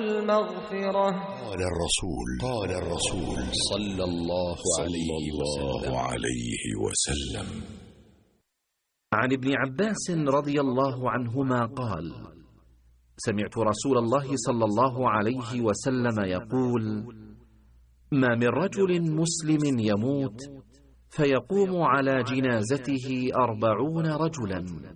المغفرة. قال الرسول صلى الله عليه وسلم. عن ابن عباس رضي الله عنهما قال: سمعت رسول الله صلى الله عليه وسلم يقول: ما من رجل مسلم يموت فيقوم على جنازته 40 رجلا